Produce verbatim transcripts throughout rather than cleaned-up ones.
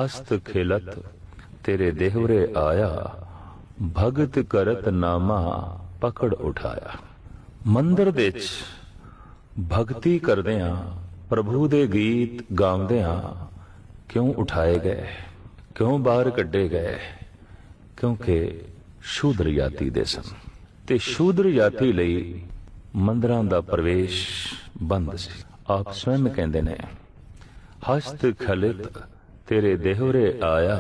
हस्त खिलत तेरे देहरे आया, भगत करत नामा पकड़ उठाया। मंदिर दे च भगती करदियां प्रभु दे गीत गाउंदियां क्यों उठाए गए, क्यों बाहर कड्ढे गए? क्योंकि शूद्र जाति दे सन ते शूद्र जाति लई मंदिरां दा प्रवेश बंद सी। आप स्वयं कहते ने, हस्त खलित तेरे देहरे आया,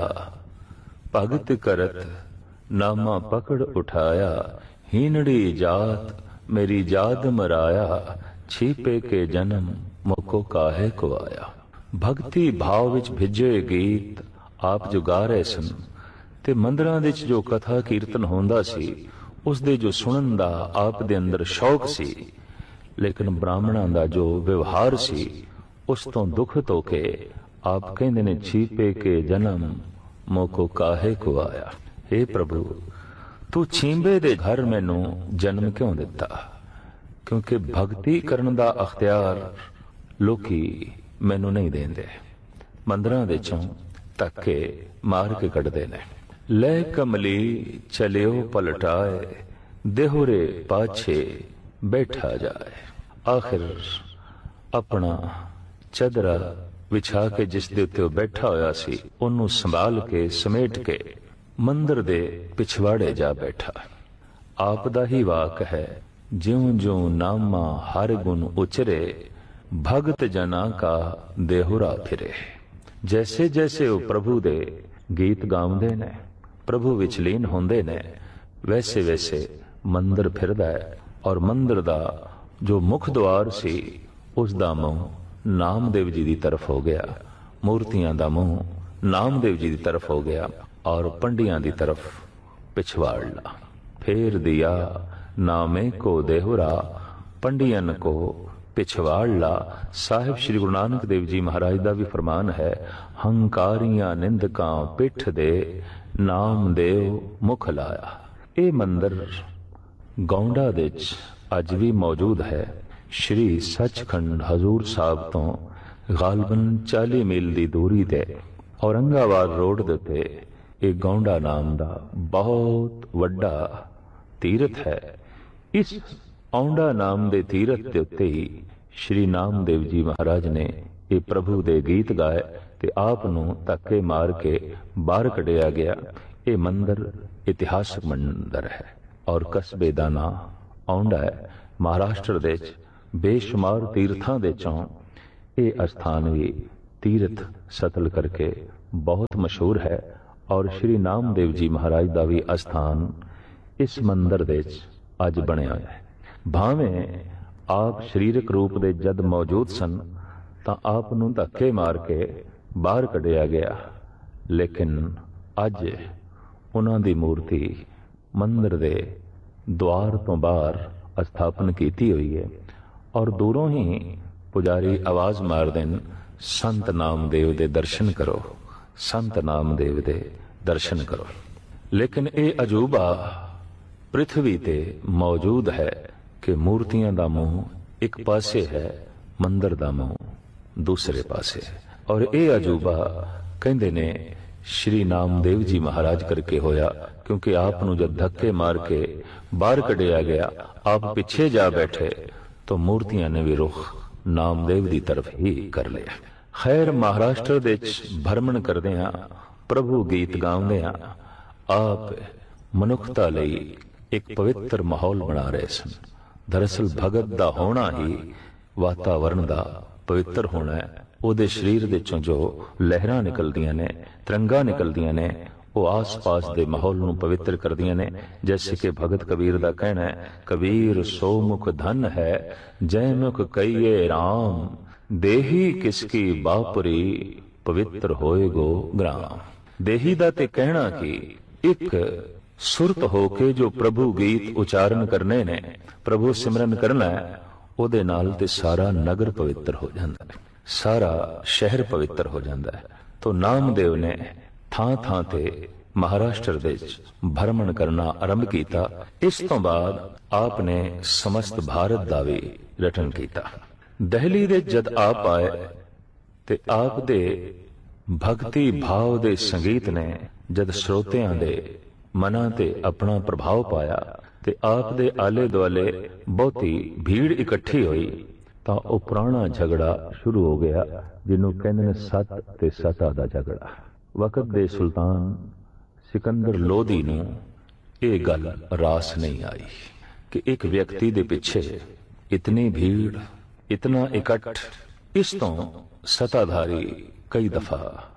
भगत करत नामा पकड़ उठाया। हीनड़ी जात मेरी जात मराया, छीपे के जन्म मुको काहे को आया। भगती भाव विच भिजे गीत आप जो गा रहे सन ते मंदिरां दे च जो कथा कीर्तन होंदा सी उस दे जो सुनन दा आप दे अंदर शौक सी, लेकिन ब्राह्मणां दा जो व्यवहार सी उस तो दुखत होके आप कहंदे ने, छीपे के जन्म मोको काहे को आया। हे प्रभु, तू छींबे दे घर मैनू जन्म क्यों दिता? क्योंकि भगती करन दा अख्तियार लोकी मैनू नहीं देंदे। मंदिरां दे चों धक्के मार के कढ़दे ने। ले कमली चलियो पलटाए, देहुरे पाछे बैठा जाए। आखिर अपना चदरा विछा के जिस दे उत्ते बैठा होया सी ओनू संभाल के समेट के मंदिर दे पिछवाड़े जा बैठा। आप दा ही वाक है, ज्यों ज्यों नामा हर गुण उचरे, भगत जना का देहुरा फिरे। जैसे जैसे वो प्रभु दे गीत गाउंदे ने, प्रभु विच लीन होंदे ने, वैसे वैसे मंदिर फिरदा है। और मंदिर दा जो मुख द्वार सी उस दा मुंह नामदेव जी दी तरफ हो गया, मूर्तियां दा मुंह नामदेव जी दी तरफ हो गया और पंडियां दी तरफ पिछवाड़ा। फेर दिया नामे को देहुरा, पंडियन को पिछवाड़ा। साहिब श्री गुरु नानक देव जी महाराज दा भी फरमान है, हंकारियां निंदकां पिठ दे, नामदेव मुख लाया। ये मंदिर गौंडा दे च अज भी मौजूद है। श्री सचखंड हजूर साहब तो गालबन चाली मील की दूरी ते औरंगाबाद रोड दे उत्ते एक गौंडा नाम दा बहुत वड्डा तीरथ है। इस औंडा नाम दे तीरथ दे उत्ते ही श्री नामदेव जी महाराज ने ये प्रभु दे गीत गाए ते आप नूं धक्के मार के बाहर कढ़िया गया। ये मंदिर इतिहासक मंदिर है और कस्बे दा नां औंडा है। महाराष्ट्र दे बेशुमार तीर्थां दे चों ये अस्थान भी तीर्थ सतल करके बहुत मशहूर है। और श्री नामदेव जी महाराज दा भी अस्थान इस मंदिर दे अज बनिया है। भावें आप शरीरक रूप दे जद मौजूद सन तां आप नूं धक्के मार के बाहर कढ़िया गया, लेकिन अज उन्हां दी मूर्ति मंदिर दे द्वार तो बाहर स्थापन की हुई है। और दूरों ही पुजारी आवाज मार देन, संत नामदेव दे दर्शन करो, संत नामदेव दे दर्शन करो। लेकिन ये अजूबा पृथ्वी ते मौजूद है कि मूर्तियां दा मुंह एक पासे है, मंदिर दा मुंह दूसरे पासे है। और ये अजूबा कहंदे ने श्री नामदेव जी महाराज करके होया, क्योंकि आप नूं जब धक्के मार के बाहर कढ़िया गया, आप पीछे जा बैठे तो मूर्तियां ने भी रुख नामदेव की तरफ ही कर लिया। खैर, महाराष्ट्र दे भ्रमण करदियां प्रभु गीत गाउंदियां आप मनुखता लई एक पवित्र माहौल बना रहे सन। दरअसल भगत दा होना ही वातावरण दा पवित्र होना है। ਉਹਦੇ शरीर दे चों जो लहरां निकलदियां ने, तिरंगा निकलदियां ने, वो आस पास दे माहौल नूं पवित्र करदियां ने। जैसे कि भगत कबीर दा कहना है, कबीर सो मुख धन है, जय मुख कहिए राम, देही किसकी बापरी, पवित्र होए गो ग्राम। देही दा ते कहना कि एक सुरत होके जो प्रभु गीत उचारण करने ने, प्रभु सिमरन करना है, ਉਹਦੇ नाल ते सारा नगर पवित्र हो जाता है, सारा शहर पवित्र हो जाता है। तो नामदेव ने थां थां ते महाराष्ट्र दे भ्रमण करना आरंभ किया। इस तो बाद आपने समस्त भारत दा भी रटन किया। दिल्ली दे जद आप आए ते आप दे ਭਗਤੀ ਭਾਵ ਦੇ ਸੰਗੀਤ ਨੇ ਜਦ ਸਰੋਤਿਆਂ ਦੇ ਮਨਾਂ ਤੇ ਆਪਣਾ ਪ੍ਰਭਾਵ ਪਾਇਆ ਤੇ ਆਪ ਦੇ ਆਲੇ ਦੁਆਲੇ ਬਹੁਤੀ ਭੀੜ ਇਕੱਠੀ ਹੋਈ ਤਾਂ ਉਹ ਪੁਰਾਣਾ ਝਗੜਾ ਸ਼ੁਰੂ ਹੋ ਗਿਆ, ਜਿਹਨੂੰ ਕਹਿੰਦੇ ਨੇ ਸੱਤ ਤੇ ਸਤਾ ਦਾ ਝਗੜਾ। ਵਕਤ ਦੇ ਸੁਲਤਾਨ ਸਿਕੰਦਰ ਲੋਧੀ ਨੂੰ ਇਹ ਗੱਲ ਰਾਸ ਨਹੀਂ ਆਈ ਕਿ ਇੱਕ ਵਿਅਕਤੀ ਦੇ ਪਿੱਛੇ ਇਤਨੀ ਭੀੜ, ਇਤਨਾ ਇਕੱਠ। ਇਸ ਤੋਂ ਸਤਾਧਾਰੀ ਕਈ ਦਫਾ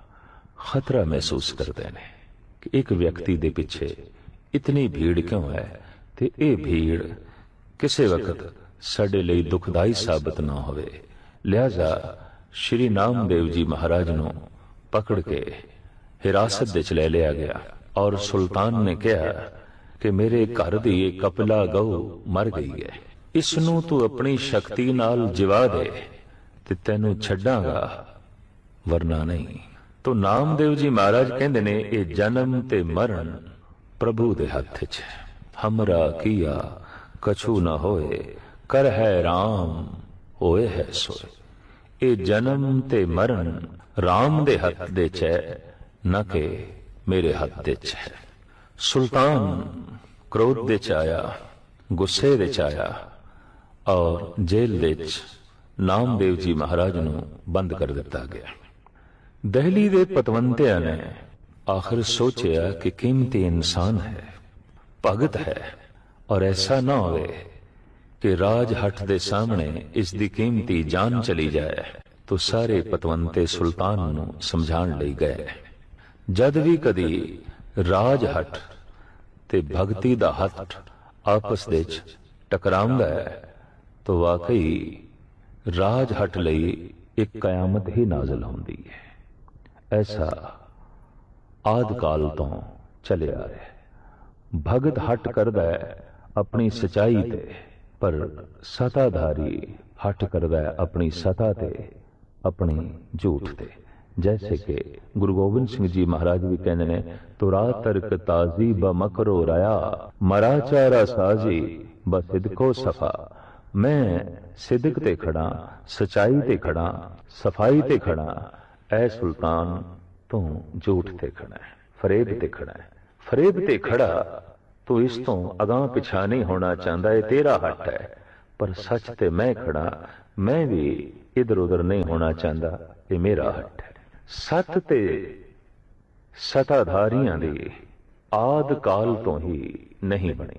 ਖਤਰਾ ਮਹਿਸੂਸ ਕਰਦੇ ਨੇ ਕਿ ਇੱਕ ਵਿਅਕਤੀ ਦੇ ਪਿੱਛੇ ਇਤਨੀ ਭੀੜ ਕਿਉਂ ਹੈ ਤੇ ਇਹ ਭੀੜ ਕਿਸੇ ਵਕਤ ਸਾਡੇ ਲਈ ਦੁਖਦਾਈ ਸਾਬਤ ਨਾ ਹੋਵੇ। ਲਿਹਾਜ਼ਾ ਸ਼੍ਰੀ ਨਾਮਦੇਵ ਜੀ ਮਹਾਰਾਜ ਨੂੰ ਪਕੜ ਕੇ ਹਿਰਾਸਤ ਵਿੱਚ ਲੈ ਲਿਆ ਗਿਆ ਔਰ ਸੁਲਤਾਨ ਨੇ ਕਿਹਾ ਕਿ ਮੇਰੇ ਘਰ ਦੀ ਇਹ ਕਪਿਲਾ ਗਊ ਮਰ ਗਈ ਹੈ, ਇਸ ਨੂੰ ਤੂੰ ਆਪਣੀ ਸ਼ਕਤੀ ਨਾਲ ਜਿਵਾ ਦੇ ਤੇ ਤੈਨੂੰ ਛੱਡਾਂਗਾ, ਵਰਨਾ ਨਹੀਂ। ਤੋ ਨਾਮਦੇਵ ਜੀ ਮਹਾਰਾਜ ਕਹਿੰਦੇ ਨੇ ਇਹ ਜਨਮ ਤੇ ਮਰਨ ਪ੍ਰਭੂ ਦੇ ਹੱਥ 'ਚ ਹੈ। ਹਮਰਾ ਕੀਆ ਕਛੂ ਨਾ ਹੋਏ, ਕਰ ਹੈ ਰਾਮ ਹੋਏ ਹੈ ਸੋਏ। ਇਹ ਜਨਮ ਤੇ ਮਰਨ ਰਾਮ ਦੇ ਹੱਥ ਦੇ 'ਚ ਹੈ, ਨਾ ਕਿ ਮੇਰੇ ਹੱਥ ਦੇ 'ਚ ਹੈ। ਸੁਲਤਾਨ ਕ੍ਰੋਧ ਦੇ 'ਚ ਆਇਆ, ਗੁੱਸੇ ਦੇ 'ਚ ਆਇਆ ਔਰ ਜੇਲ੍ਹ ਦੇ 'ਚ ਨਾਮਦੇਵ ਜੀ ਮਹਾਰਾਜ ਨੂੰ ਬੰਦ ਕਰ ਦਿੱਤਾ ਗਿਆ। ਦਹਿਲੀ ਦੇ ਪਤਵੰਤਿਆਂ ਨੇ ਆਖਿਰ ਸੋਚਿਆ ਕਿ ਕੀਮਤੀ ਇਨਸਾਨ ਹੈ, ਭਗਤ ਹੈ, ਔਰ ਐਸਾ ਨਾ ਹੋਵੇ ਕਿ ਰਾਜ ਹੱਟ ਦੇ ਸਾਹਮਣੇ ਇਸ ਦੀ ਕੀਮਤੀ ਜਾਨ ਚਲੀ ਜਾਏ। तो सारे पतवंते सुल्तान नूं समझाण लई गए। जद भी कदी राज हट ते भगती दा हट आपस दे च टकरांदा है तो वाकई राज हट लई एक कयामत ही नाज़िल होंदी है। ऐसा आद काल तो चले आ रहा। भगत हट करदा है अपनी सच्चाई ते, पर सताधारी हट करदा है अपनी सता ते, अपनी झूठ ते। जैसे कि गुरु गोबिंद सिंह जी महाराज भी कहते ने, तुरा तर्क ताजी ब मकरो रया, मरा चारा साजी ब सिदको सफा। मैं सिदक ते खड़ा, सच्चाई ते खड़ा, सफाई ते खड़ा। ऐ सुल्तान तू झूठ ते खड़ा है, फरेब ते खड़ा है। फरेब ते खड़ा तो इस तो अगां पिछा नहीं होना चाहता, है तेरा हट है। पर सच ते मैं खड़ा, मैं भी इधर उधर नहीं होना चाहता, ये मेरा हट है। सत ते सताधारियां दी आद काल तो ही नहीं बनी।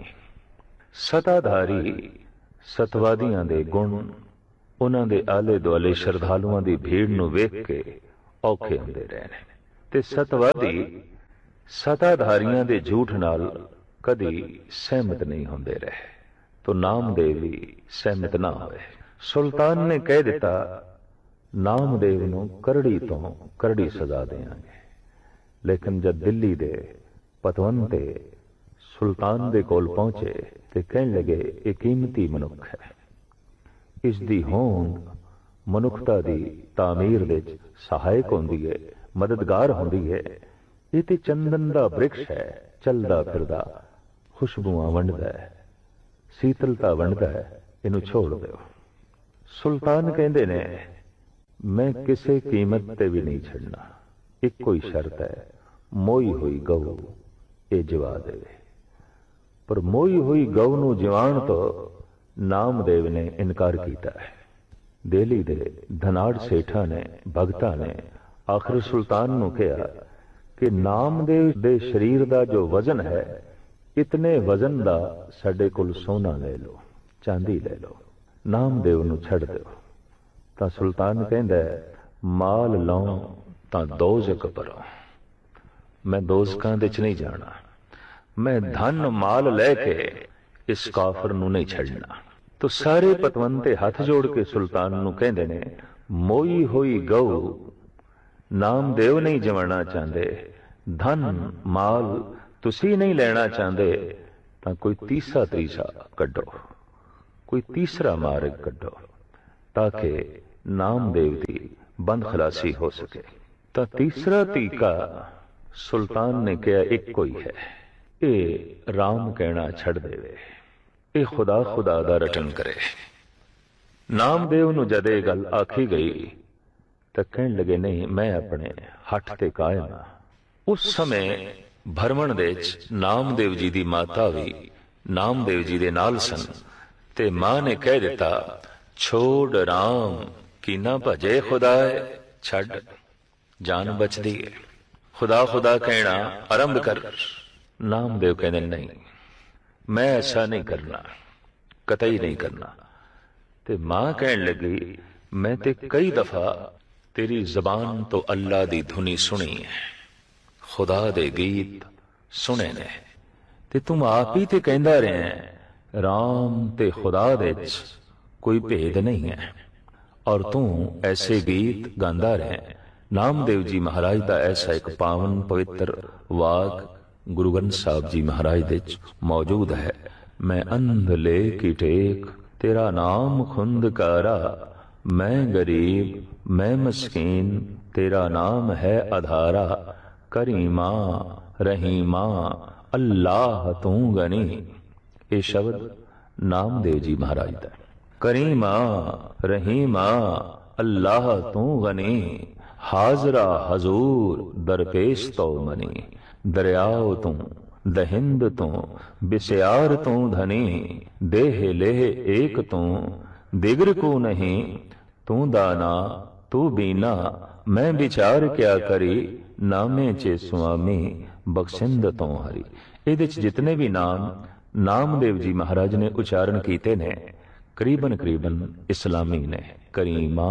सताधारी सतवादियां दे गुण उन्हां दे आले दुआले श्रद्धालुआं दी भीड़ नूं वेख के औखे हुंदे रहे ने, ते सतवादी सताधारियां दे झूठ नाल कदी सहमत नहीं होंदे रहे। तो नामदेव भी सहमत ना होए। सुल्तान ने कह दिता, नामदेव नूं करड़ी तो करड़ी सजा देंगे। लेकिन जब दिल्ली दे पतवंते सुल्तान दे कोल पहुंचे ते कहन लगे, ये कीमती मनुख है, इस दी होंद मनुखता दी तामीर विच सहायक होंदी है, मददगार होंदी है। ये ते चंदन दा वृक्ष है, चलदा फिरदा खुशबुआं वंडदा है, शीतलता वंडदा है, इनू छोड़ दो। सुल्तान कहंदे ने, मैं किसी कीमत ते भी नहीं छड़ना, एक कोई शर्त है, मोई हुई गऊ ये जिवा देवे। पर मोई हुई गऊ नू जिवाण तो नामदेव ने इनकार किया है। दिल्ली दे धनाड़ सेठा ने भगता ने आखिर सुल्तान नू कहा कि नामदेव दे शरीर दा जो वजन है, इतने वजन दा साडे कोल सोना ले लो, चांदी ले लो, नामदेव नू छड़ दो। तां सुल्तान कहंदा, माल लाऊं तां दोज़ख भरों, मैं दोज़खां दे च नहीं जाना, मैं धन माल लैके इस काफर नू नहीं छड़ना। तो सारे पतवंते हाथ जोड़ के सुल्तान नू कहंदे ने, मोई होई गऊ नामदेव नहीं जवाना चाहते, धन माल तुसी नहीं लेना चाहते, तां कोई तीसरा तरीसा कड्डो, कोई तीसरा मार्ग कड्डो, ताकि नामदेव की बंद खलासी हो सके। तो तीसरा तीका सुल्तान ने कहा, एक कोई है, ये राम कहना छड़ देवे, ये खुदा खुदा दा रटन करे। नामदेव नू जदे गल आखी गई ਤਾਂ ਕਹਿਣ ਲੱਗੇ ਨਹੀਂ, ਮੈਂ ਆਪਣੇ ਹੱਠ ਤੇ ਕਾਇਮ ਹਾਂ। ਉਸ ਸਮੇਂ ਭਰਮਣ ਦੇ ਵਿੱਚ ਨਾਮਦੇਵ ਜੀ ਦੀ ਮਾਤਾ ਵੀ ਨਾਮਦੇਵ ਜੀ ਦੇ ਨਾਲ ਸਨ, ਤੇ ਮਾਂ ਨੇ ਕਹਿ ਦਿੱਤਾ, ਛੋੜ ਰਾਮ ਕੀ ਨਾ ਭਜੇ ਖੁਦਾਏ, ਛੱਡ, ਜਾਨ ਬਚਦੀ ਹੈ, ਖੁਦਾ ਖੁਦਾ ਕਹਿਣਾ ਆਰੰਭ ਕਰ। ਨਾਮਦੇਵ ਕਹਿੰਦੇ ਨਹੀਂ, ਮੈਂ ਐਸਾ ਨਹੀਂ ਕਰਨਾ, ਕਤਈ ਨਹੀਂ ਕਰਨਾ। ਤੇ ਮਾਂ ਕਹਿਣ ਲੱਗੀ, ਮੈਂ ਤੇ ਕਈ ਦਫਾ ਤੇਰੀ ਜ਼ਬਾਨ ਤੋਂ ਅੱਲਾ ਦੀ ਧੁਨੀ ਸੁਣੀ ਹੈ, ਖੁਦਾ ਦੇ ਗੀਤ ਸੁਣੇ ਨੇ, ਤੇ ਤੂੰ ਆਪ ਹੀ ਤੇ ਕਹਿੰਦਾ ਰਿਹਾ ਰਾਮ ਤੇ ਖੁਦਾ ਦੇ ਵਿੱਚ ਕੋਈ ਭੇਦ ਨਹੀਂ ਹੈ, ਔਰ ਤੂੰ ਐਸੇ ਗੀਤ ਗਾਉਂਦਾ ਰਿਹਾ। ਨਾਮਦੇਵ ਜੀ ਮਹਾਰਾਜ ਦਾ ਐਸਾ ਇੱਕ ਪਾਵਨ ਪਵਿੱਤਰ ਵਾਕ ਗੁਰੂ ਗ੍ਰੰਥ ਸਾਹਿਬ ਜੀ ਮਹਾਰਾਜ ਦੇ ਵਿੱਚ ਮੌਜੂਦ ਹੈ। ਮੈਂ ਅੰਧ ਲੈ ਕੀ ਟੇਕ ਤੇਰਾ ਨਾਮ ਖੁੰਦਕਾਰਾ, ਮੈਂ ਗਰੀਬ ਮੈਂ ਮਸਕੀਨ ਤੇਰਾ ਨਾਮ ਹੈ ਆਧਾਰਾ, ਕਰੀਮਾ ਰਹੀਮਾ ਅੱਲਾਹ ਤੂੰ ਗਨੀ। ਇਹ ਸ਼ਬਦ ਨਾਮਦੇਵ ਜੀ ਮਹਾਰਾਜ ਦਾ। ਕਰੀਮਾ ਰਹੀਮਾ ਅੱਲਾਹ ਤੂੰ ਗਨੀ, ਹਾਜ਼ਰਾ ਹਜ਼ੂਰ ਦਰਪੇਸ਼ ਤੋ ਮਨੀ, ਦਰਿਆਓ ਤੂੰ ਦਹਿੰਦ ਤੂੰ ਬਿਸਿਆਰ ਤੂੰ ਧਨੀ, ਦੇਹ ਲੇਹ ਏਕ ਤੂੰ ਦਿਗਰ ਕੋ ਨਹੀਂ, ਤੂੰ ਦਾਨਾ ਤੂੰ ਬੀਨਾ ਮੈਂ ਵਿਚਾਰ ਕਿਆ ਕਰੀ, ਨਾਮੇ ਚੇ ਸੁਆਮੀ ਬਖਸ਼ਿੰਦ ਤੋਂ ਹਰੀ। ਇਹਦੇ ਚ ਜਿਤਨੇ ਵੀ ਨਾਮ ਨਾਮਦੇਵ ਜੀ ਮਹਾਰਾਜ ਨੇ ਉਚਾਰਨ ਕੀਤੇ ਨੇ, ਕਰੀਬਨ ਕਰੀਬਨ ਇਸਲਾਮੀ ਨੇ। ਕਰੀਮਾ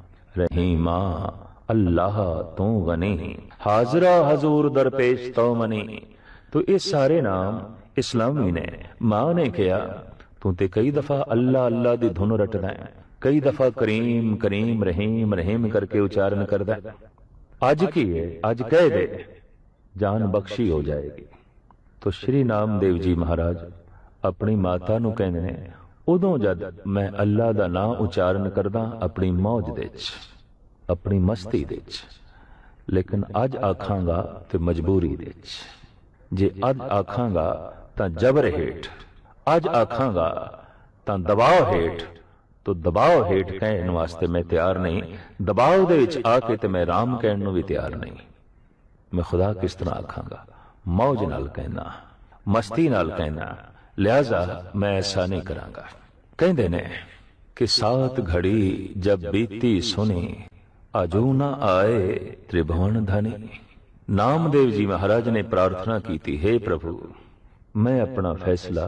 ਰਹੀਮਾ ਅੱਲਾਹ ਤੂੰ ਗਨੀ, ਹਾਜ਼ਰਾ ਹਜ਼ੂਰ ਦਰਪੇਸ਼ ਤੋ ਮਨੀ। ਤੋ ਇਹ ਸਾਰੇ ਨਾਮ ਇਸਲਾਮੀ ਨੇ। ਮਾਂ ਨੇ ਕਿਹਾ, ਤੂੰ ਤੇ ਕਈ ਦਫਾ ਅੱਲਾ ਅੱਲਾ ਦੀ ਧੁਨ ਰਟਦਾ ਹੈ, ਕਈ ਦਫਾ ਕਰੀਮ ਕਰੀਮ ਰਹੀਮ ਰਹੀਮ ਕਰਕੇ ਉਚਾਰਨ ਕਰਦਾ। ਅੱਜ ਕੀ ਹੈ, ਅੱਜ ਕਹਿ ਦੇ ਜਾਨ ਬਖਸ਼ੀ ਹੋ ਜਾਏਗੀ। ਤੋ ਸ਼੍ਰੀ ਨਾਮਦੇਵ ਜੀ ਮਹਾਰਾਜ ਆਪਣੀ ਮਾਤਾ ਨੂੰ ਕਹਿੰਦੇ ਨੇ, ਉਦੋਂ ਜਦ ਮੈਂ ਅੱਲਾ ਦਾ ਨਾਂ ਉਚਾਰਨ ਕਰਦਾ ਆਪਣੀ ਮੌਜ ਦੇ ਵਿੱਚ, ਆਪਣੀ ਮਸਤੀ ਦੇ ਵਿੱਚ, ਲੇਕਿਨ ਅੱਜ ਆਖਾਂਗਾ ਤੇ ਮਜਬੂਰੀ ਦੇ ਵਿੱਚ। ਜੇ ਅੱਜ ਆਖਾਂਗਾ ਤਾਂ ਜਬਰ ਹੇਠ, ਅੱਜ ਆਖਾਂਗਾ ਤਾਂ ਦਬਾਅ ਹੇਠ, ਤੋ ਦਬਾਅ ਹੇਠ ਕਹਿਣ ਵਾਸਤੇ ਮੈਂ ਤਿਆਰ ਨਹੀਂ। ਦਬਾਅ ਦੇ ਵਿੱਚ ਆ ਕੇ ਤੇ ਮੈਂ ਰਾਮ ਕਹਿਣ ਨੂੰ ਵੀ ਤਿਆਰ ਨਹੀਂ। ਮੈਂ ਖੁਦਾ ਕਿਸ ਤਰ੍ਹਾਂ ਆਖਾਂਗਾ? ਮੌਜ ਨਾਲ ਕਹਿਣਾ, ਮਸਤੀ ਨਾਲ ਕਹਿਣਾ, ਲਿਹਾਜ਼ਾ ਮੈਂ ਐਸਾ ਨਹੀਂ ਕਰਾਂਗਾ। ਕਹਿੰਦੇ ਨੇ ਕਿ ਸਾਤ ਘੜੀ ਜਬ ਬੀਤੀ ਸੁਣੀ, ਅਜੂ ਨਾ ਆਏ ਤ੍ਰਿਭੁਵਨ ਧਨੀ। ਨਾਮਦੇਵ ਜੀ ਮਹਾਰਾਜ ਨੇ ਪ੍ਰਾਰਥਨਾ ਕੀਤੀ, हे ਪ੍ਰਭੂ, ਮੈਂ ਆਪਣਾ ਫੈਸਲਾ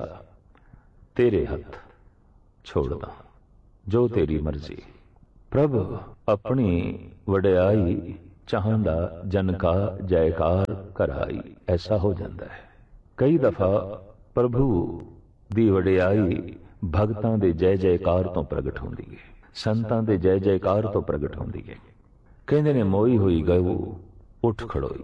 ਤੇਰੇ ਹੱਥ ਛੋੜਦਾ, ਜੋ ਤੇਰੀ ਮਰਜ਼ੀ। ਪ੍ਰਭ ਆਪਣੀ ਵਡਿਆਈ ਚਾਹੁੰਦਾ ਜਨ ਕਾ ਜੈਕਾਰ ਕਰਾਈ। ਐਸਾ ਹੋ ਜਾਂਦਾ ਹੈ ਕਈ ਦਫਾ ਪ੍ਰਭੂ ਦੀ ਵਡਿਆਈ ਭਗਤਾਂ ਦੇ ਜੈ ਜੈਕਾਰ ਤੋਂ ਪ੍ਰਗਟ ਹੁੰਦੀ ਹੈ, ਸੰਤਾਂ ਦੇ ਜੈ ਜੈਕਾਰ ਤੋਂ ਪ੍ਰਗਟ ਹੁੰਦੀ ਹੈ। ਕਹਿੰਦੇ ਨੇ ਮੋਈ ਹੋਈ ਗਊ ਉੱਠ ਖੜੋਈ,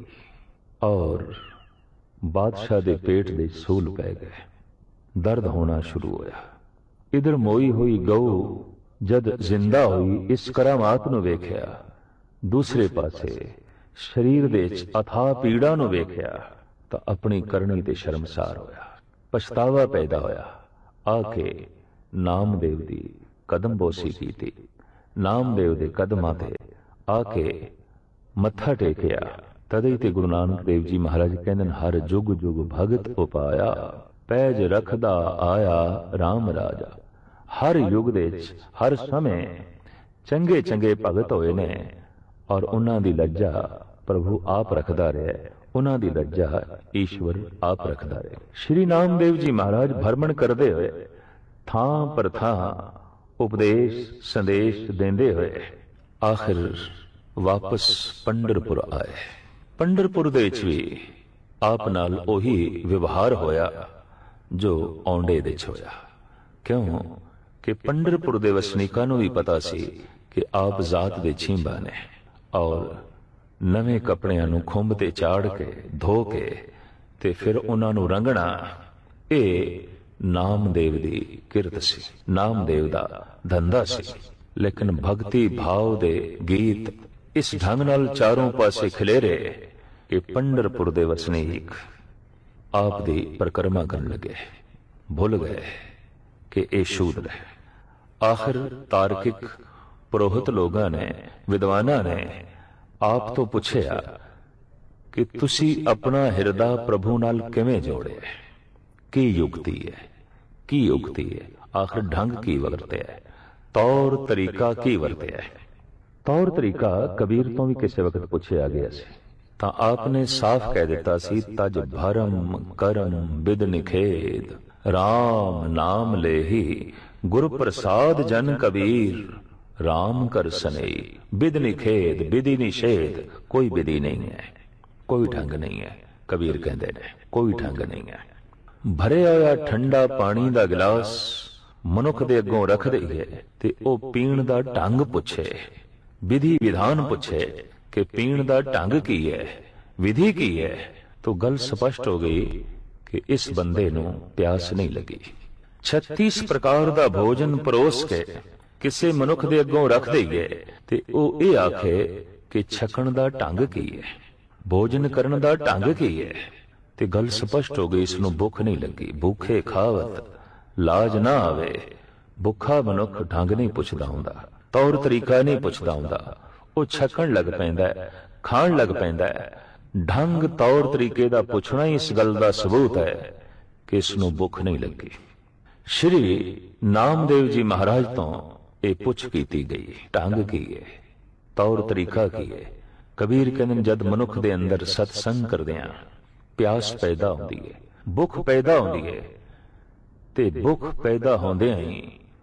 ਔਰ ਬਾਦਸ਼ਾਹ ਦੇ ਪੇਟ ਦੇ ਸੂਲ ਪੈ ਗਏ, ਦਰਦ ਹੋਣਾ ਸ਼ੁਰੂ ਹੋਇਆ। ਇਧਰ ਮੋਈ ਹੋਈ ਗਊ ਜਦ ਜ਼ਿੰਦਾ ਹੋਈ, ਇਸ ਕਰਾਮਾਤ ਨੂੰ ਵੇਖਿਆ, ਦੂਸਰੇ ਪਾਸੇ ਸਰੀਰ ਦੇ ਵਿੱਚ ਅਥਾਹ ਪੀੜਾ ਨੂੰ ਵੇਖਿਆ ਤਾਂ ਆਪਣੀ ਕਰਨੀ ਤੇ ਸ਼ਰਮਸਾਰ ਹੋਇਆ, ਪਛਤਾਵਾ ਪੈਦਾ ਹੋਇਆ। ਆ ਕੇ ਨਾਮਦੇਵ ਦੀ ਕਦਮ ਬੋਸੀ ਕੀਤੀ, ਨਾਮਦੇਵ ਦੇ ਕਦਮਾਂ ਤੇ ਆ ਕੇ ਮੱਥਾ ਟੇਕਿਆ। ਤਦੇ ਤੇ ਗੁਰੂ ਨਾਨਕ ਦੇਵ ਜੀ ਮਹਾਰਾਜ ਕਹਿੰਦੇ ਨੇ, ਹਰ ਜੁਗ ਜੁਗ ਭਗਤ ਉਪਾਇਆ, ਪੈਜ ਰੱਖਦਾ ਆਇਆ ਰਾਮ ਰਾਜਾ। ਹਰ ਯੁੱਗ ਦੇ ਵਿੱਚ ਹਰ ਸਮੇਂ ਚੰਗੇ ਚੰਗੇ ਭਗਤ ਹੋਏ ਨੇ, ਔਰ ਉਹਨਾਂ ਦੀ ਲੱਜਾ ਪ੍ਰਭੂ ਆਪ ਰੱਖਦਾ ਰਿਹਾ, ਉਹਨਾਂ ਦੀ ਲੱਜਾ ਈਸ਼ਵਰ ਆਪ ਰੱਖਦਾ ਰਿਹਾ। ਸ਼੍ਰੀ ਨਾਮਦੇਵ ਜੀ ਮਹਾਰਾਜ ਭਰਮਣ ਕਰਦੇ ਹੋਏ ਥਾਂ ਪਰ ਥਾਂ ਉਪਦੇਸ਼ ਸੰਦੇਸ਼ ਦਿੰਦੇ ਹੋਏ ਆਖਿਰ ਵਾਪਸ ਪੰਡਰਪੁਰ ਆਏ। ਪੰਡਰਪੁਰ ਦੇ ਵਿੱਚ ਵੀ ਆਪ ਨਾਲ ਉਹੀ ਵਿਵਹਾਰ ਹੋਇਆ ਜੋ ਔਂਡੇ ਦੇ ਵਿੱਚ ਹੋਇਆ। ਕਿਉਂ ਕਿ ਪੰਡਰਪੁਰ ਦੇ ਵਸਨੀਕਾਂ ਨੂੰ ਵੀ ਪਤਾ ਸੀ ਕਿ ਆਪ ਜ਼ਾਤ ਦੇ ਛੀਂਬਾ ਨੇ, ਔਰ ਨਵੇਂ ਕੱਪੜਿਆਂ ਨੂੰ ਖੁੰਭ ਤੇ ਚਾੜ ਕੇ ਧੋ ਕੇ ਤੇ ਫਿਰ ਉਹਨਾਂ ਨੂੰ ਰੰਗਣਾ, ਇਹ ਨਾਮਦੇਵ ਦੀ ਕਿਰਤ ਸੀ, ਨਾਮਦੇਵ ਦਾ ਧੰਦਾ ਸੀ। ਲੇਕਿਨ ਭਗਤੀ ਭਾਵ ਦੇ ਗੀਤ ਇਸ ਢੰਗ ਨਾਲ ਚਾਰੋਂ ਪਾਸੇ ਖਿਲੇਰੇ ਕਿ ਪੰਡਰਪੁਰ ਦੇ ਵਸਨੀਕ ਆਪ ਦੀ ਪਰਿਕਰਮਾ ਕਰਨ ਲੱਗੇ, ਭੁੱਲ ਗਏ ਕਿ ਇਹ ਸ਼ੂਦਰ ਹੈ। ਆਖਿਰ ਤਾਰਕਿਕ पुरोहित लोगां ने, विद्वानां ने आप तो पुछया कि तुसी अपना हिरदा प्रभु नाल किवें जोड़े, की युक्ति है, की युक्ति है, आखिर ढंग की वरतिया, तौर तरीका की वरतिया। तौर तरीका कबीर तो भी किसी वक्त पुछया गया सी, तां आपने साफ कह दिता सी, तज भरम करम बिद निखेद, राम नाम लेही गुर प्रसाद जन कबीर, राम कर सनेई बिद निखेद, बिधि निषेध, कोई विधि नहीं है, कोई ढंग नहीं है। कबीर कहते ने कोई ढंग नहीं है। भरे होया ठंडा पानी दा गिलास मनुख दे अगों रख दईए ते ओ पीण दा ढंग पुछे, विधि विधान पुछे कि पीण दा ढंग की है, विधि की है, तो गल स्पष्ट हो गई कि इस बंदे नूं प्यास नहीं लगी। छत्तीस प्रकार दा भोजन परोस के किसे मनुख दे अगों रख दईए ते ओ ये आखे कि छकण दा ढंग की है, भोजन करन दा ढंग की है, ते गल स्पष्ट हो गई इसनूं भुख नहीं लगी। भूखे खावत लाज ना आवे, भुखा मनुख ढंग नहीं पुछदा हुंदा, तौर तरीका नहीं पुछदा हुंदा, ਉਹ ਛਕਣ ਲੱਗ ਪੈਂਦਾ, ਖਾਣ ਲੱਗ ਪੈਂਦਾ। ढंग तौर तरीके ਦਾ ਪੁੱਛਣਾ ਹੀ ਇਸ ਗੱਲ ਦਾ ਸਬੂਤ ਹੈ ਕਿ ਇਸ ਨੂੰ ਭੁੱਖ ਨਹੀਂ ਲੱਗੀ। ਸ਼੍ਰੀ ਨਾਮਦੇਵ ਜੀ ਮਹਾਰਾਜ ਤੋਂ ਇਹ ਪੁੱਛ ਕੀਤੀ ਗਈ, ਢੰਗ ਕੀ ਹੈ, ਤੌਰ ਤਰੀਕਾ ਕੀ ਹੈ। ਕਬੀਰ ਕਹਿੰਦੇ ਜਦ ਮਨੁੱਖ ਦੇ ਅੰਦਰ ਸਤਸੰਗ ਕਰਦਿਆਂ ਪਿਆਸ ਪੈਦਾ ਹੁੰਦੀ ਹੈ, ਭੁੱਖ ਪੈਦਾ ਹੁੰਦੀ ਹੈ, ਤੇ ਭੁੱਖ ਪੈਦਾ ਹੁੰਦਿਆਂ ਹੀ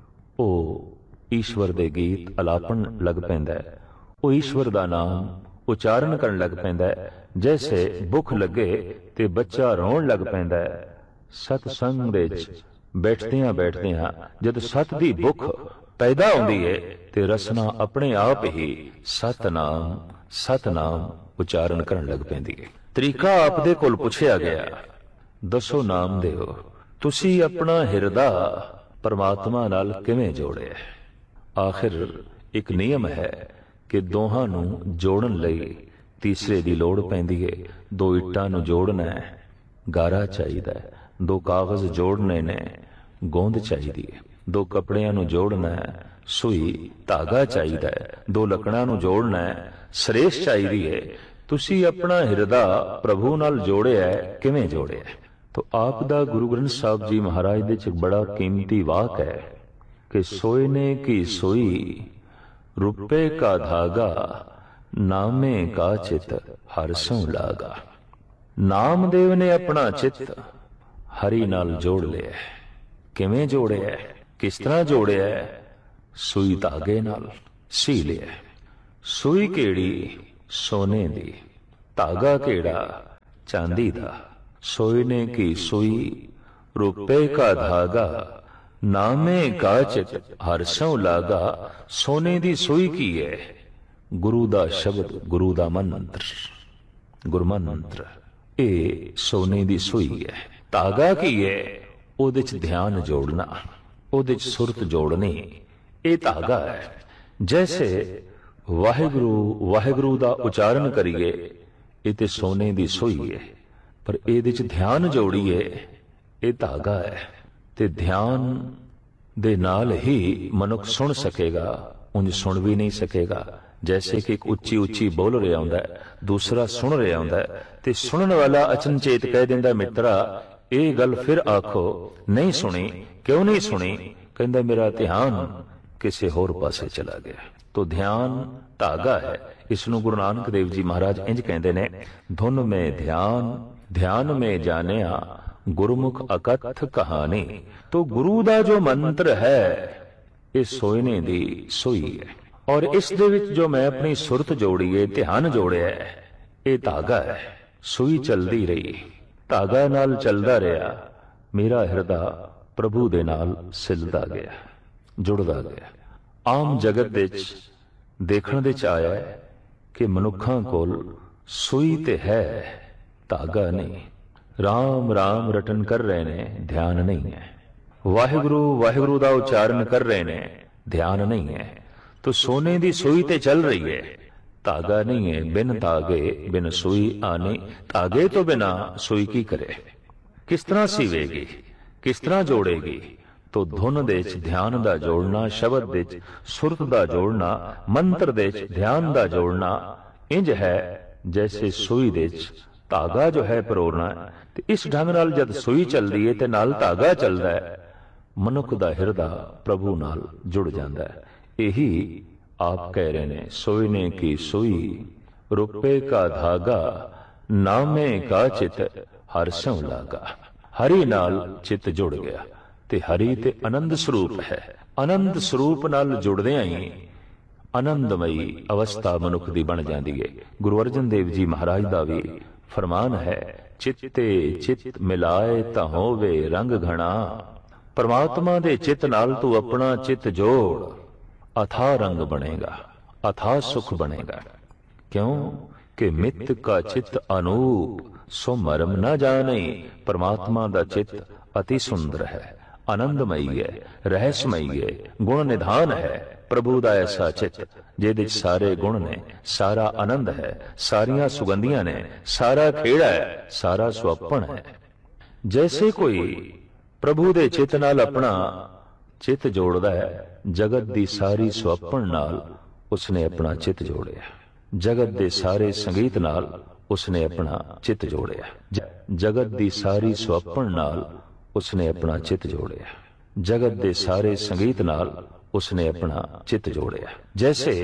ਉਹ ਈਸ਼ਵਰ ਦੇ ਗੀਤ ਅਲਾਪਣ ਲੱਗ ਪੈਂਦਾ ਹੈ, ਉਹ ਈਸ਼ਵਰ ਦਾ ਨਾਮ ਉਚਾਰਨ ਕਰਨ ਲੱਗ ਪੈਂਦਾ ਹੈ। जैसे भुख लगे ते बच्चा रोन लग पैंदा है। सतसंग दे बैठदियां बैठदियां जद सत दी भुख पैदा होंदी है ते रसना अपने आप ही सतनाम सतनाम उचारण करन लग पैंदी है। तरीका आप दे कोल पुछया गया, दसो नामदेव तुसी अपना हिरदा परमात्मा नाल किवें जोड़िया। आखिर एक नियम है कि दोहां नूं जोड़न लई तीसरे की लोड़ पैंदी है। दो इट्टां नूं जोड़ना है, गारा चाहिदा है। दो कागज जोड़ने ने, गोंद चाहिदी है। दो कपड़ियां नूं जोड़ना है, सुई धागा चाहिदा है। दो लकड़ां नूं जोड़ना है, सरेस चाहिदी है। तुसी अपना हिरदा प्रभु नाल जोड़िया है, किवें जोड़िया? तो आप दा गुरु ग्रंथ साहब जी महाराज दे च बड़ा कीमती वाक है कि सोयने की सोई रुपए का धागा, नामे का चित हर सौ लागा। नामदेव ने अपना चित हरि नाल जोड़ लिया। किवें जोड़िया है, किस तरह जोड़िया है? सुई धागे नाल सी लिया। सुई केड़ी? सोने दी। धागा केड़ा? चांदी दा। सोने की सुई रुपए का धागा, नामे का चित हर सौ लागा। सोने दी सुई की है? गुरु दा शब्द, गुरु दा मंत्र, गुरमंत्र, ए सोने दी सुई है। धागा की है? ओदे च ध्यान जोड़ना, ओदे च सुरत जोड़नी, ए धागा है। जैसे वाहिगुरु वाहिगुरु दा उचारण करिए, ए ते सोने दी सुई है, पर एदे च ध्यान जोड़िए, ए धागा है। ते ध्यान दे नाल ही मनुख सुन सकेगा, उंज सुन भी नहीं सकेगा। जैसे कि एक उच्ची उच्ची बोल रहा होंदा है, दूसरा सुन रहा होंदा है, ते सुनन वाला अचनचेत कह दिंदा मित्रा ये गल फिर आखो, नहीं सुनी। क्यों नहीं सुनी? कहंदा मेरा ध्यान किसी होर पासे चला गया। तो ध्यान धागा है। इसनूं गुरु नानक देव जी महाराज इंज कहंदे ने, धुन में ध्यान ध्यान में जानिया, गुरुमुख अकथ कहानी। तो गुरु दा जो मंत्र है ये सोयने दी सोई है, और इस दे विच जो मैं अपनी सुरत जोड़ी है, ध्यान जोड़िया है, ये धागा है। सुई चलदी रही, धागा नाल चलदा रहा, मेरा हिरदा प्रभु दे नाल सिलदा गया, जुड़दा गया। आम जगत दे विच देखण दे च आया है कि मनुखां कोल सुई ते है, धागा नहीं। राम राम रटन कर रहे ने, ध्यान नहीं है। वाहिगुरु वाहिगुरु दा उच्चारण कर रहे ने, ध्यान नहीं है। तो सोने दी सुई ते चल रही है, धागा नहीं है। बिन धागे बिन सुई आनी, धागे तो बिना सुई की करे? किस तरह सीवेगी, किस तरह जोड़ेगी? ਤੋ ਧੁਨ ਦੇ ਚ ਧਿਆਨ ਦਾ ਜੋੜਨਾ, ਸ਼ਬਦ ਦੇ ਚ ਸੁਰਤ ਦਾ ਜੋੜਨਾ, ਮੰਤਰ ਦੇ ਚ ਧਿਆਨ ਦਾ ਜੋੜਨਾ ਇੰਜ ਹੈ ਜੈਸੇ ਸੂਈ ਦੇ ਚ ਧਾਗਾ ਜੋ ਹੈ ਪਰੋਣਾ। ਤੇ ਇਸ ਢੰਗ ਨਾਲ ਜਦ ਸੂਈ ਚੱਲਦੀ ਹੈ ਤੇ ਨਾਲ ਧਾਗਾ ਚੱਲਦਾ ਹੈ, ਮਨੁੱਖ ਦਾ ਹਿਰਦਾ ਪ੍ਰਭੂ ਨਾਲ ਜੁੜ ਜਾਂਦਾ ਹੈ। ਇਹੀ ਆਪ ਕਹਿ ਰਹੇ ਨੇ, ਸੋਈ ਨੇ ਕੀ ਸੂਈ ਰੁਪਏ ਕਾ ਧਾਗਾ, ਨਾਮੇ ਕਾ ਚਿਤ ਹਰ ਸਉ ਲਾਗਾ। ਹਰੀ ਨਾਲ ਚਿੱਤ ਜੁੜ ਗਿਆ ਤੇ ਹਰੀ ਤੇ ਆਨੰਦ ਸਰੂਪ ਹੈ। ਆਨੰਦ ਸਰੂਪ ਨਾਲ ਜੁੜਦਿਆਂ ਹੀ ਆਨੰਦਮਈ ਅਵਸਥਾ ਮਨੁੱਖ ਦੀ ਬਣ ਜਾਂਦੀ ਹੈ। ਗੁਰੂ ਅਰਜਨ ਦੇਵ ਜੀ ਮਹਾਰਾਜ ਦਾ ਵੀ ਫਰਮਾਨ ਹੈ, ਚਿੱਤੇ ਚਿੱਤ ਮਿਲਾਏ ਤਾਂ ਹੋਵੇ ਰੰਗ ਘਣਾ। ਪਰਮਾਤਮਾ ਦੇ ਚਿੱਤ ਨਾਲ ਤੂੰ ਆਪਣਾ ਚਿੱਤ ਜੋੜ, ਅਥਾ ਰੰਗ ਬਣੇਗਾ, ਅਥਾ ਸੁਖ ਬਣੇਗਾ। ਕਿਉਂ ਕਿ ਮਿੱਤ ਕਾ ਚਿੱਤ ਅਨੂਪ, ਸੋ ਮਰਮ ਨਾ ਜਾਣੇ। ਪਰਮਾਤਮਾ ਦਾ ਚਿੱਤ ਅਤੀ ਸੁੰਦਰ ਹੈ, ਆਨੰਦਮਈ ਹੈ, ਰਹੱਸਮਈ ਹੈ, ਗੁਣ ਨਿਧਾਨ ਹੈ। ਪ੍ਰਭੂ ਦਾ ਐਸਾ ਚਿੱਤ ਜਿਹਦੇ ਚ ਸਾਰੇ ਗੁਣ ਨੇ, ਸਾਰਾ ਆਨੰਦ ਹੈ, ਸਾਰੀਆਂ ਸੁਗੰਧੀਆਂ ਨੇ, ਸਾਰਾ ਖੇੜਾ ਹੈ, ਸਾਰਾ ਸੁਅੱਪਣ ਹੈ। ਜੈਸੇ ਕੋਈ ਪ੍ਰਭੂ ਦੇ ਚਿੱਤ ਨਾਲ ਆਪਣਾ ਚਿੱਤ ਜੋੜਦਾ ਹੈ, ਜਗਤ ਦੀ ਸਾਰੀ ਸੁਅੱਪਣ ਨਾਲ ਉਸਨੇ ਆਪਣਾ ਚਿੱਤ ਜੋੜਿਆ। ਜਗਤ ਦੇ ਸਾਰੇ ਸੰਗੀਤ ਨਾਲ ਉਸਨੇ ਆਪਣਾ ਚਿੱਤ ਜੋੜਿਆ। ਜਗਤ ਦੀ ਸਾਰੀ ਸੁਅੱਪਣ ਨਾਲ ਉਸਨੇ ਆਪਣਾ ਚਿੱਤ ਜੋੜਿਆ। ਜਗਤ ਦੇ ਸਾਰੇ ਸੰਗੀਤ ਨਾਲ ਉਸਨੇ ਆਪਣਾ ਚਿੱਤ ਜੋੜਿਆ। ਜੈਸੇ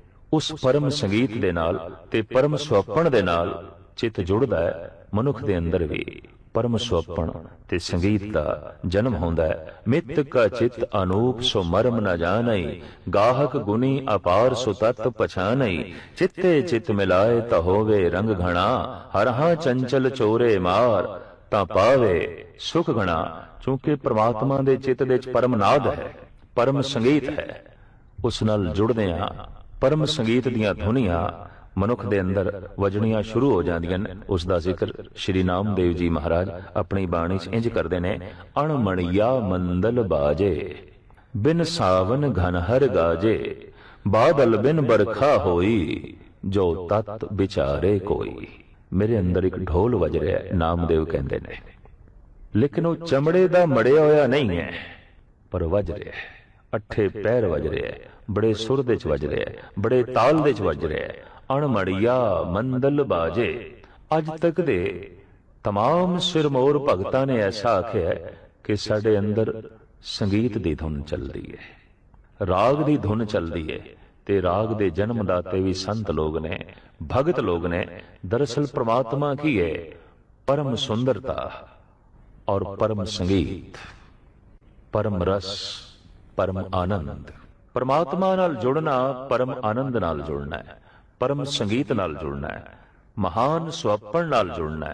ਉਸ ਪਰਮ ਸੰਗੀਤ ਦੇ ਨਾਲ ਤੇ ਪਰਮ ਸੁਅੱਪਣ ਦੇ ਨਾਲ ਚਿੱਤ ਜੁੜਦਾ ਹੈ, ਮਨੁੱਖ ਦੇ ਅੰਦਰ ਵੀ ਪਰਮ ਸੁਅੱਪਣ ਤੇ ਸੰਗੀਤ ਦਾ ਜਨਮ ਹੁੰਦਾ ਹੈ। ਮਿੱਤ ਕਾ ਚਿੱਤ ਅਨੂਪ, ਸੋ ਮਰਮ ਨ ਜਾਣਈ। ਗਾਹਕ ਗੁਣੀ ਅਪਾਰ, ਸੋ ਤਤ ਪਛਾਨਈ। ਚਿੱਤੇ ਚਿੱਤ ਮਿਲਾਏ ਤਾਂ ਹੋਵੇ ਰੰਗ ਘਣਾ। ਹਰਹਾ ਚੰਚਲ ਚੋਰੇ ਮਾਰ, ਤਾਂ ਪਾਵੇ ਸੁਖ ਘਣਾ। ਕਿਉਂਕਿ ਪ੍ਰਮਾਤਮਾ ਦੇ ਚਿੱਤ ਦੇ ਚ ਪਰਮ ਨਾਦ ਹੈ, ਪਰਮ ਸੰਗੀਤ ਹੈ। ਉਸ ਨਾਲ ਜੁੜਦੇ ਹਾਂ, ਪਰਮ ਸੰਗੀਤ ਦੀਆਂ ਧੁਨੀਆਂ ਮਨੁੱਖ ਦੇ ਅੰਦਰ ਵਜਣੀਆਂ ਸ਼ੁਰੂ ਹੋ ਜਾਂਦੀਆਂ ਨੇ। ਉਸ ਦਾ ਜ਼ਿਕਰ ਸ਼੍ਰੀ ਨਾਮਦੇਵ ਜੀ ਮਹਾਰਾਜ ਆਪਣੀ ਬਾਣੀ 'ਚ ਇੰਜ ਕਰਦੇ ਨੇ, ਅਣਮਣੀਆ ਮੰਦਲ ਬਾਜੇ, ਬਿਨ ਸਾਵਨ ਘਨ ਹਰ ਗਾਜੇ। ਬਾਦਲ ਬਿਨ ਬਰਖਾ ਹੋਈ, ਜੋ ਤਤ ਵਿਚਾਰੇ ਕੋਈ। ਮੇਰੇ ਅੰਦਰ ਇੱਕ ਢੋਲ ਵਜ ਰਿਹਾ, ਨਾਮਦੇਵ ਕਹਿੰਦੇ ਨੇ, ਲੇਕਿਨ ਉਹ ਚਮੜੇ ਦਾ ਮੜਿਆ ਹੋਇਆ ਨਹੀਂ ਹੈ, ਪਰ ਵਜ ਰਿਹਾ ਹੈ। ਅੱਠੇ ਪੈਰ ਵਜ ਰਿਹਾ ਹੈ, ਬੜੇ ਸੁਰ ਦੇ ਚ ਵਜ ਰਿਹਾ ਹੈ, ਬੜੇ ਤਾਲ ਦੇ ਚ ਵਜ ਰਿਹਾ ਹੈ। ਅਣਮੜੀਆ ਮੰਦਲ ਬਾਜੇ। ਅੱਜ ਤੱਕ ਦੇ तमाम ਸਿਰਮੌਰ ਭਗਤਾਂ ਨੇ ਐਸਾ ਆਖਿਆ ਕਿ ਸਾਡੇ ਅੰਦਰ ਸੰਗੀਤ ਦੀ ਧੁਨ ਚੱਲਦੀ ਹੈ, ਰਾਗ ਦੀ ਧੁਨ ਚੱਲਦੀ ਹੈ। ਤੇ ਰਾਗ ਦੇ ਜਨਮ ਦਾਤੇ ਵੀ ਸੰਤ ਲੋਕ ਨੇ, ਭਗਤ ਲੋਕ ਨੇ। ਦਰਅਸਲ ਪ੍ਰਮਾਤਮਾ ਕੀ ਹੈ? ਪਰਮ ਸੁੰਦਰਤਾ ਔਰ ਪਰਮ ਸੰਗੀਤ, ਪਰਮ ਰਸ, ਪਰਮ ਆਨੰਦ। ਪਰਮਾਤਮਾ ਨਾਲ ਜੁੜਨਾ ਪਰਮ ਆਨੰਦ ਨਾਲ ਜੁੜਨਾ ਹੈ, ਪਰਮ ਸੰਗੀਤ ਨਾਲ ਜੁੜਨਾ ਹੈ, ਮਹਾਨ ਸੁਅੱਪਣ ਨਾਲ ਜੁੜਨਾ ਹੈ।